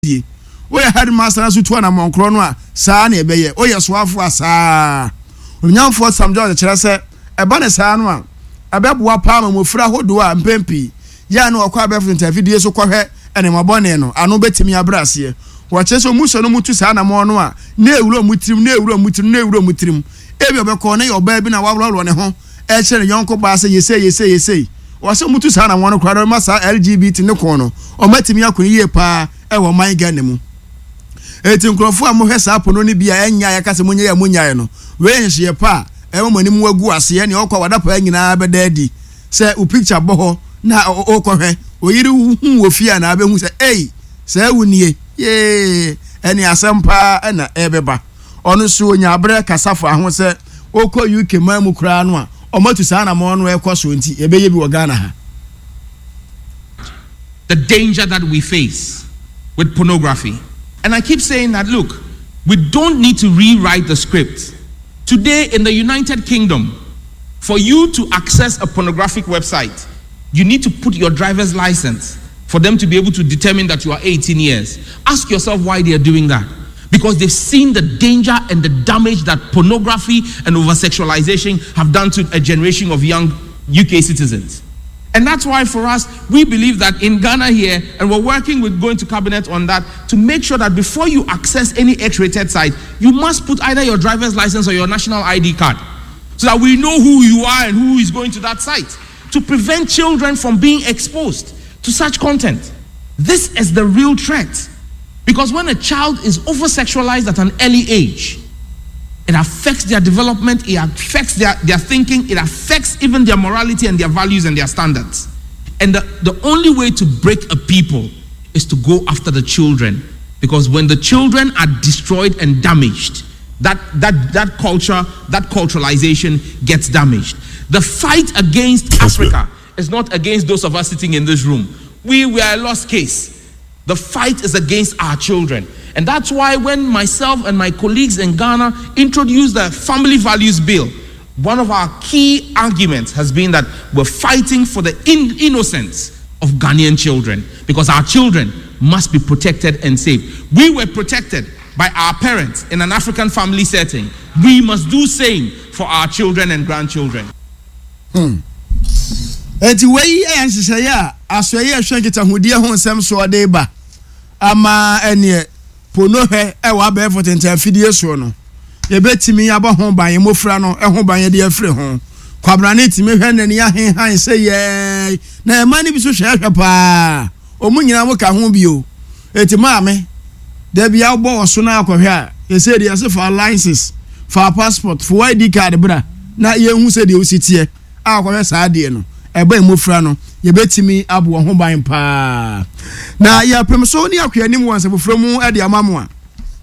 pie we headmaster na so to na monkro no a saa na ebeye o ye so afo asa onyamfo Sam George kire se eba ne saa no a abeboa pa ma mofira hodo a mpempi ya na okwa abefo interview so kwhwe ene mabone no ano betimi abrase wo kire so muso no mutu saa na mo no a na ewuro mutirim ebi obekọ na yoba bi na wawrolo ne ho e kire yonko ba se yese wo se mutu saa na mo no kwara ma saa LGBT ne ko no o matimi akoni ye pa e wo man ga ne mu eti nkrofo a mo hwesa apono ne bia enya ya kase monye ya monyae no we hye pa e mo manim wagu ase ne okwa wadapa nyina bedadi se u picture boho na okohwe oyiri hu ofia na abehu se se wunie ye eni asempa na ebeba onu so onya abre kasafo aho se okọ UK mamu kra no a omatu sa na mo no ekoso nti ebeye bi wo Ghana ha. The danger that we face with pornography. And I keep saying that, look, we don't need to rewrite the script. Today in the United Kingdom, for you to access a pornographic website, you need to put your driver's license for them to be able to determine that you are 18 years. Ask yourself why they are doing that. Because they've seen the danger and the damage that pornography and over-sexualization have done to a generation of young UK citizens. And that's why for us, we believe that in Ghana here, and we're working with going to cabinet on that, to make sure that before you access any X-rated site, you must put either your driver's license or your national ID card, so that we know who you are and who is going to that site, to prevent children from being exposed to such content. This is the real threat. Because when a child is over-sexualized at an early age, it affects their development, it affects their thinking, it affects even their morality and their values and their standards. And the only way to break a people is to go after the children. Because when the children are destroyed and damaged, that culture, that culturalization gets damaged. The fight against Africa is not against those of us sitting in this room. We are a lost case. The fight is against our children. And that's why when myself and my colleagues in Ghana introduced the Family Values Bill, one of our key arguments has been that we're fighting for the innocence of Ghanaian children, because our children must be protected and safe. We were protected by our parents in an African family setting. We must do same for our children and grandchildren. Eti wei ansisaya asoye ahwenkita hodie ho nsem so odeba ama ene ponohe wa be for tentafidie so no ye betimi aba ho ban ye mofra no ho ban ye de afre ho kwabrane timi hwe ne ya han se ye na ema ni bi so hwe pa omunyina mo ka ho bio eti maame da bia wo so na akohwe a ye se de se for licenses for passport for ID card bra na ye hu se de ositie akohwe saa de no eba mofra no ye betimi abo ho ban pa na ya pemso ni akwanim wonse bofra mu e de amamu a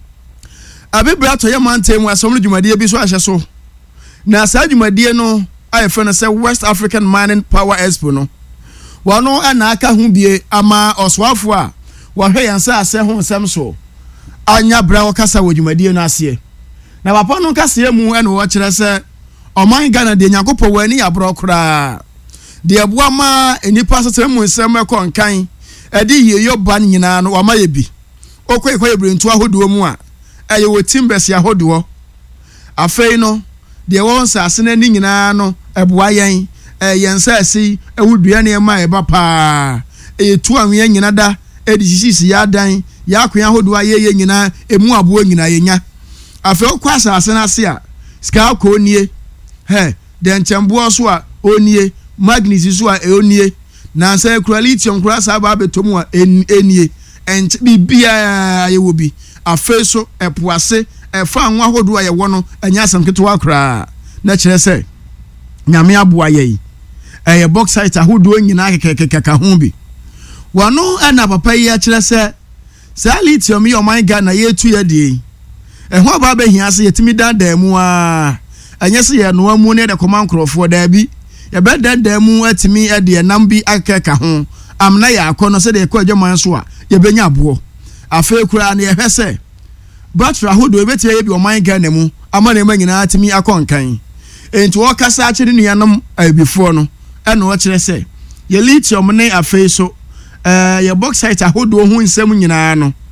abebra to ye mantem asom dwumadie bi so ahye so na saa dwumadie no ayefe no se West African Mining Power Expo no wono ana aka hu bie ama oswafo a wo hwe yansa ase ho nsem so anya bra wo kasa wo dwumadie no ase na papa no kasa mu ene wo kire se oman Ghana de nyakopo wani ya bro kra de aboa ma enipa sese mu nsem ekonkan edi yeyo ban nyina no wama ye bi okoye brentu ahodo mu a eye wo timbes ya hodo afei no de won sase na ni nyina no eboa yen yensa asi ewudua ne ma eba pa etu anwe nyina da edi sisi ya dan ya akwan ahodo aye nyina emu abo nyina yenya afei okwa sase na ase a ska ko nie de nchembo so a onie magnesium so a onie na say lithium kura saba betomu a enie enche bibia ye wo bi afeso epoase efa anwa hodo aye wo no anya asam ketewa kura na kire se nyame aboa ye eye bauxite ahodo nyina kekeka ho bi wano ana papa ye kire se lithium yo man Ghana ye tu ye die ho ba ba hia se yetimi dan mu a anya se ye no amu ne de command crofo da bi ye be dan mu atimi e de nam bi akeka ho amna ya akono se de ko adwaman so a ye benya abo afa kura na ye hwese batra hodo ebeti ye bi o man Ghana mu ama na manyina atimi akonkan enti wo kasa akire nuanom abifo no e no wo kire se ye lithium ne afa so ye bauxite ahodo ho nsem nyina no